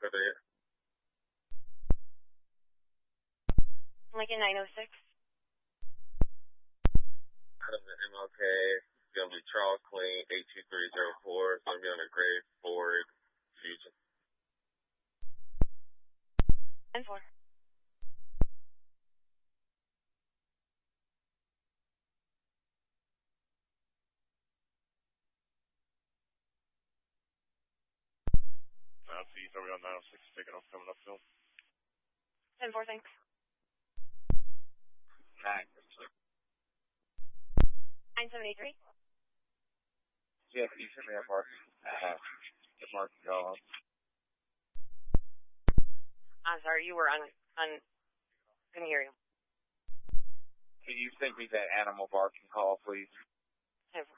for that? Lincoln 906. MLK. It's going to be Charles Clean, 82304. It's going to be on a gray Ford Fusion. 10-4. I'll see you somebody on 906 taking off coming up, Phil. 10-4, thanks. 9783. Yes, you should be at Mark. At Mark, I'm sorry, you were on. Couldn't hear you. Can you send me that animal barking call, please? 10-4.